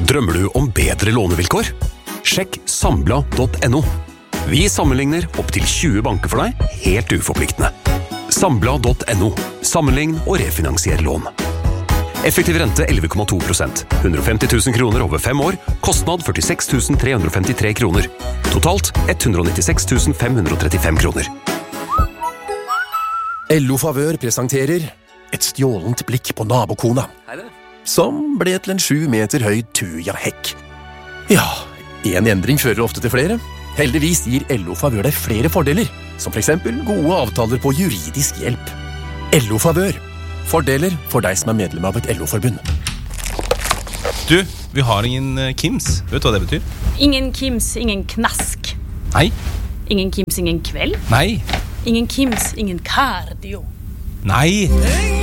Drømmer du om bedre lånevilkår? Sjekk Sambla.no. Vi sammenligner opp til 20 banker for deg, helt uforpliktende. Sambla.no. Sammenlign og refinansier lån. Effektiv rente 11,2%. 150 000 kroner over 5 år. Kostnad 46 353 kroner. Totalt 196 535 kroner. LO Favør presenterer et stjålent blikk på nabokona, som ble til en 7 meter høy tuja-hekk. Ja, en endring fører ofte til flere. Heldigvis gir LO Favør deg flere fordeler, som for eksempel gode avtaler på juridisk hjelp. LO Favør. Fordeler for deg som er medlem av et LO-forbund. Du, vi har ingen Kims. Vet du hva det betyr? Ingen Kims, ingen knask. Nei. Ingen Kims, ingen kveld. Nei. Ingen Kims, ingen cardio. Nei.